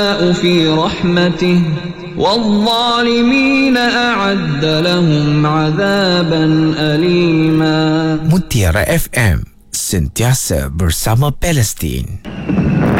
في رحمته والظالمين أعد لهم عذابا أليما. Mutiara FM, sentiasa bersama Palestin.